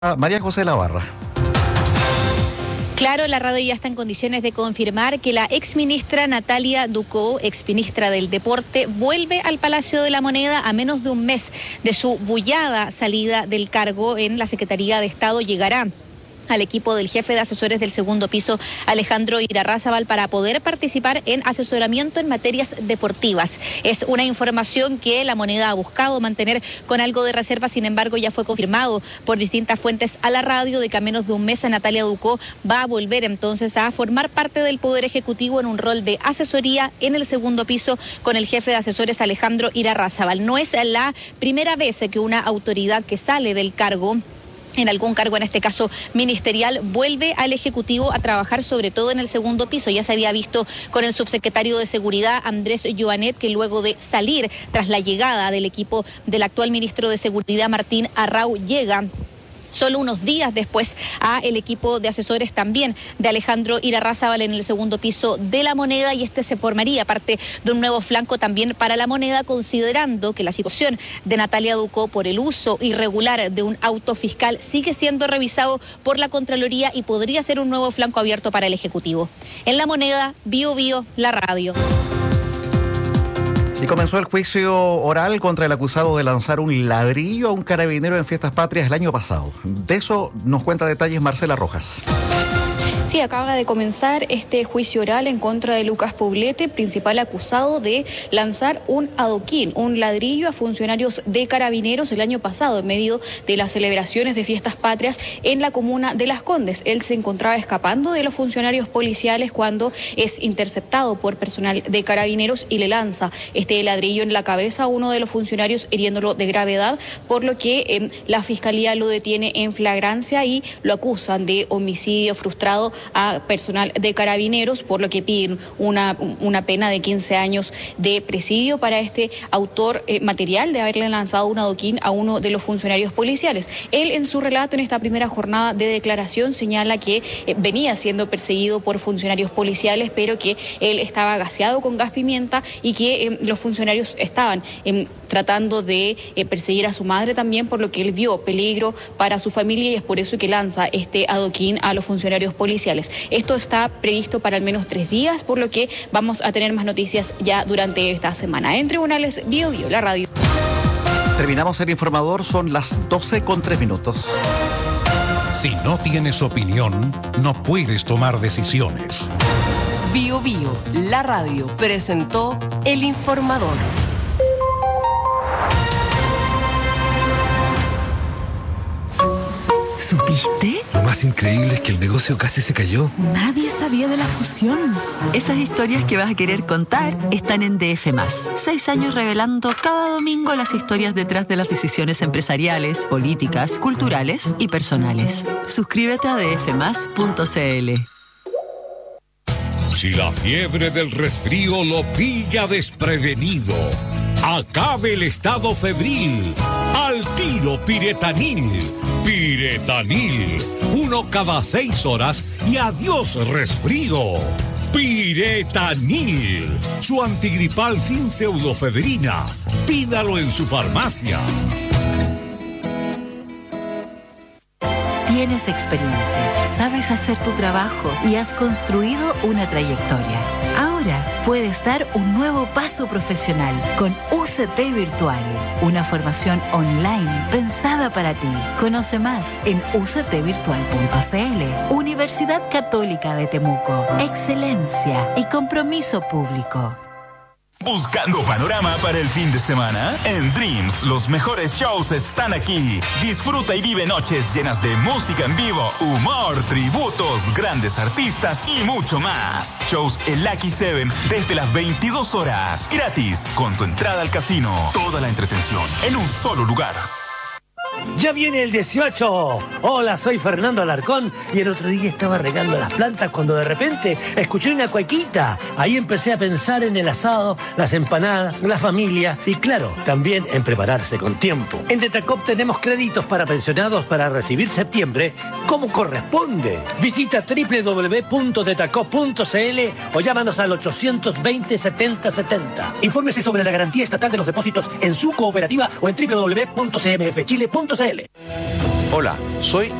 María José Lavarra. Claro, la radio ya está en condiciones de confirmar que la exministra Natalia Ducó, exministra del Deporte, vuelve al Palacio de la Moneda a menos de un mes de su bullada salida del cargo en la Secretaría de Estado. Llegará al equipo del jefe de asesores del segundo piso, Alejandro Irarrázaval, para poder participar en asesoramiento en materias deportivas. Es una información que la Moneda ha buscado mantener con algo de reserva, sin embargo ya fue confirmado por distintas fuentes a la radio de que a menos de un mes Natalia Ducó va a volver entonces a formar parte del Poder Ejecutivo en un rol de asesoría en el segundo piso con el jefe de asesores Alejandro Irarrázaval. No es la primera vez que una autoridad que sale del cargo, en algún cargo, en este caso ministerial, vuelve al Ejecutivo a trabajar sobre todo en el segundo piso. Ya se había visto con el subsecretario de Seguridad, Andrés Joanet, que luego de salir tras la llegada del equipo del actual ministro de Seguridad, Martín Arrau, llega solo unos días después a el equipo de asesores también de Alejandro Irarrázaval en el segundo piso de la Moneda, y este se formaría parte de un nuevo flanco también para la Moneda, considerando que la situación de Natalia Ducó por el uso irregular de un auto fiscal sigue siendo revisado por la Contraloría y podría ser un nuevo flanco abierto para el Ejecutivo. En la Moneda, Bio Bio, la radio. Y comenzó el juicio oral contra el acusado de lanzar un ladrillo a un carabinero en Fiestas Patrias el año pasado. De eso nos cuenta detalles Marcela Rojas. Sí, acaba de comenzar este juicio oral en contra de Lucas Poblete, principal acusado de lanzar un adoquín, un ladrillo a funcionarios de Carabineros el año pasado en medio de las celebraciones de Fiestas Patrias en la comuna de Las Condes. Él se encontraba escapando de los funcionarios policiales cuando es interceptado por personal de Carabineros y le lanza este ladrillo en la cabeza a uno de los funcionarios, hiriéndolo de gravedad, por lo que la Fiscalía lo detiene en flagrancia y lo acusan de homicidio frustrado a personal de Carabineros, por lo que piden una pena de 15 años de presidio para este autor material de haberle lanzado un adoquín a uno de los funcionarios policiales. Él, en su relato en esta primera jornada de declaración, señala que venía siendo perseguido por funcionarios policiales, pero que él estaba gaseado con gas pimienta y que los funcionarios estaban tratando de perseguir a su madre también, por lo que él vio peligro para su familia y es por eso que lanza este adoquín a los funcionarios policiales. Esto está previsto para al menos 3 días, por lo que vamos a tener más noticias ya durante esta semana. En Tribunales, Bio Bio, la radio. Terminamos el informador, son las 12:03. Si no tienes opinión, no puedes tomar decisiones. Bio Bio, la radio, presentó el informador. ¿Supiste? Lo más increíble es que el negocio casi se cayó. Nadie sabía de la fusión. Esas historias que vas a querer contar están en DF+. 6 años revelando cada domingo las historias detrás de las decisiones empresariales, políticas, culturales y personales. Suscríbete a dfmas.cl. Si la fiebre del resfrío lo pilla desprevenido, acabe el estado febril. Al tiro Piretanil. Piretanil. 1 cada 6 horas y adiós resfrío. Piretanil. Su antigripal sin pseudofebrina. Pídalo en su farmacia. Tienes experiencia, sabes hacer tu trabajo y has construido una trayectoria. Ahora puedes dar un nuevo paso profesional con UCT Virtual, una formación online pensada para ti. Conoce más en uctvirtual.cl. Universidad Católica de Temuco. Excelencia y compromiso público. ¿Buscando panorama para el fin de semana? En Dreams, los mejores shows están aquí. Disfruta y vive noches llenas de música en vivo, humor, tributos, grandes artistas y mucho más. Shows en Lucky 7 desde las 22 horas. Gratis, con tu entrada al casino. Toda la entretención en un solo lugar. ¡Ya viene el 18! Hola, soy Fernando Alarcón y el otro día estaba regando las plantas cuando de repente escuché una cuequita. Ahí empecé a pensar en el asado, las empanadas, la familia y claro, también en prepararse con tiempo. En Detacop tenemos créditos para pensionados para recibir septiembre como corresponde. Visita www.detacop.cl o llámanos al 820-7070. Infórmese sobre la garantía estatal de los depósitos en su cooperativa o en www.cmfchile.cl. Hola, soy